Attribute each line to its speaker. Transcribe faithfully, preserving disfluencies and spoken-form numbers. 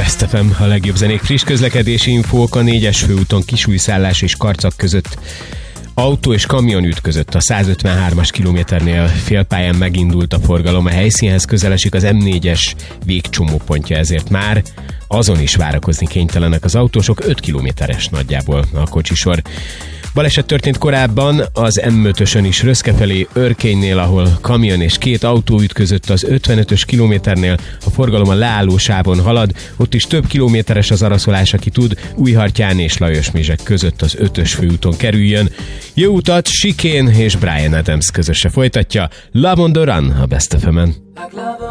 Speaker 1: Best ef em, a legjobb zenék, friss közlekedési infók. A négyes főúton Kisújszállás és Karcag között autó és kamion ütközött. A százötvenhármas kilométernél félpályán megindult a forgalom. A helyszínhez közel esik az em négyes végcsomópontja, ezért már azon is várakozni kénytelenek az autósok. öt kilométeres nagyjából a kocsisor. Baleset történt korábban az em ötösön is Röszke felé Örkénynél, ahol kamion és két autó ütközött az ötvenötös kilométernél. A forgalom a leálló sávon halad, ott is több kilométeres az araszolás, aki tud, Újhartyán és Lajosmizsek között az ötös főúton kerüljön. Jó utat, Chicane és Bryan Adams közöse folytatja. Love on the Run a Best ef emen.